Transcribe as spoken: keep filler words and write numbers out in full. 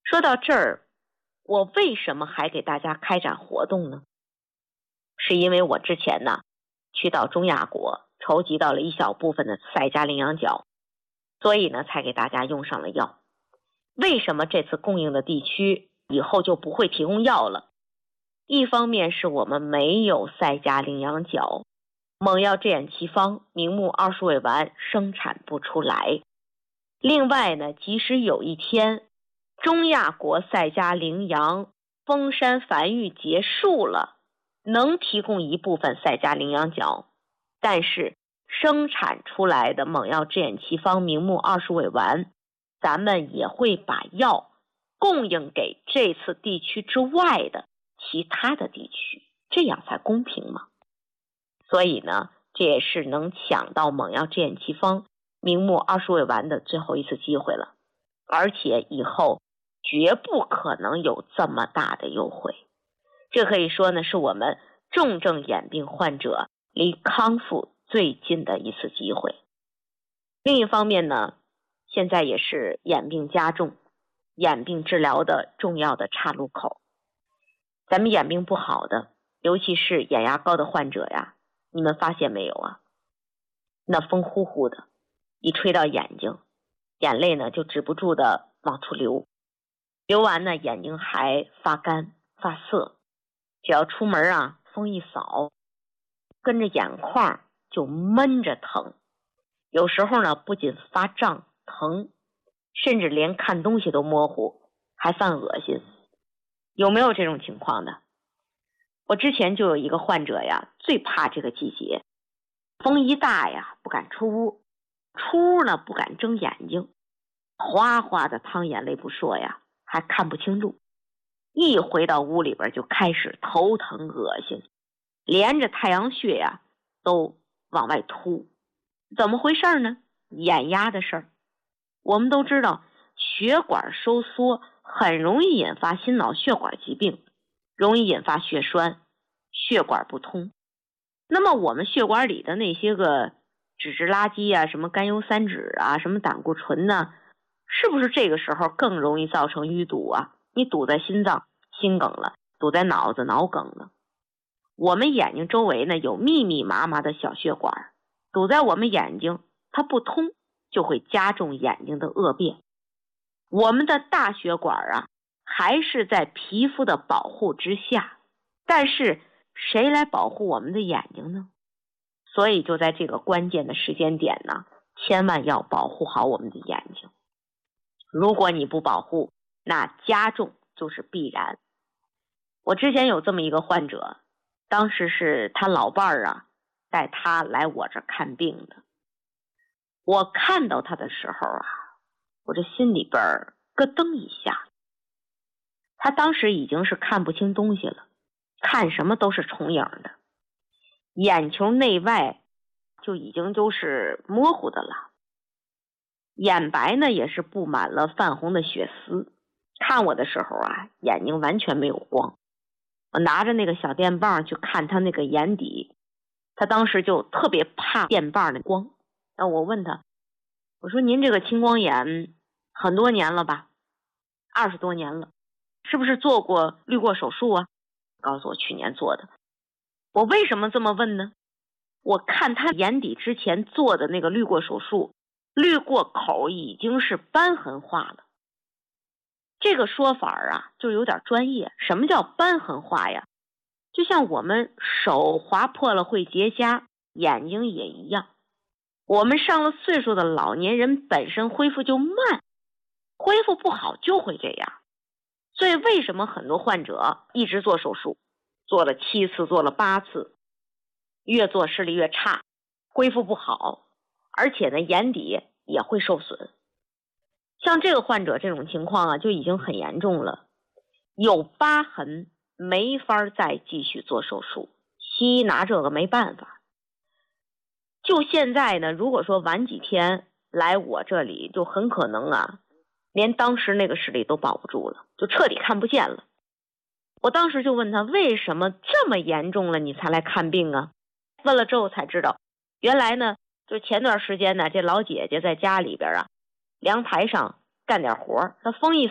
说到这儿，我为什么还给大家开展活动呢？是因为我之前呢去到中亚国筹集到了一小部分的赛迦羚羊角，所以呢才给大家用上了药。为什么这次供应的地区以后就不会提供药了？一方面是我们没有赛迦羚羊角，猛药制眼奇方明目二鼠尾丸生产不出来。另外呢，即使有一天中亚国赛迦羚羊封山繁育结束了，能提供一部分赛迦羚羊角，但是生产出来的猛药制眼奇方明目二鼠尾丸，咱们也会把药供应给这次地区之外的其他的地区，这样才公平嘛。所以呢，这也是能抢到猛药制眼奇方明目二鼠尾丸的最后一次机会了，而且以后绝不可能有这么大的优惠。这可以说呢，是我们重症眼病患者离康复最近的一次机会。另一方面呢，现在也是眼病加重、眼病治疗的重要的岔路口。咱们眼病不好的，尤其是眼压高的患者呀，你们发现没有啊？那风呼呼的，一吹到眼睛，眼泪呢就止不住的往出流，流完呢眼睛还发干发涩，只要出门啊，风一扫，跟着眼眶就闷着疼，有时候呢不仅发胀疼，甚至连看东西都模糊，还犯恶心。有没有这种情况的？我之前就有一个患者呀，最怕这个季节，风一大呀不敢出屋，出屋呢不敢睁眼睛，哗哗的淌眼泪不说呀，还看不清路，一回到屋里边就开始头疼恶心，连着太阳穴呀都往外凸。怎么回事呢？眼压的事儿。我们都知道血管收缩很容易引发心脑血管疾病，容易引发血栓，血管不通。那么我们血管里的那些个脂质垃圾啊，什么甘油三酯啊，什么胆固醇呢，是不是这个时候更容易造成淤堵啊？你堵在心脏，心梗了；堵在脑子，脑梗了。我们眼睛周围呢有密密麻麻的小血管，堵在我们眼睛，它不通，就会加重眼睛的恶变。我们的大血管啊，还是在皮肤的保护之下，但是谁来保护我们的眼睛呢？所以就在这个关键的时间点呢，千万要保护好我们的眼睛。如果你不保护，那加重就是必然。我之前有这么一个患者，当时是他老伴儿啊带他来我这看病的。我看到他的时候啊，我这心里边咯噔一下。他当时已经是看不清东西了，看什么都是重影的，眼球内外就已经都是模糊的了，眼白呢也是布满了泛红的血丝。看我的时候啊，眼睛完全没有光。我拿着那个小电棒去看他那个眼底，他当时就特别怕电棒的光。那我问他，我说您这个青光眼很多年了吧？二十多年了，是不是做过滤过手术啊？告诉我去年做的。我为什么这么问呢？我看他眼底之前做的那个滤过手术，滤过口已经是瘢痕化了。这个说法啊就有点专业。什么叫瘢痕化呀？就像我们手划破了会结痂，眼睛也一样。我们上了岁数的老年人本身恢复就慢，恢复不好就会这样。所以为什么很多患者一直做手术，做了七次，做了八次，越做视力越差，恢复不好，而且呢眼底也会受损。像这个患者这种情况啊，就已经很严重了，有疤痕，没法再继续做手术，西医拿这个没办法。就现在呢，如果说晚几天来我这里，就很可能啊，连当时那个视力都保不住了，就彻底看不见了。我当时就问他，为什么这么严重了你才来看病啊？问了之后才知道，原来呢，就前段时间呢，这老姐姐在家里边啊，阳台上干点活，她风一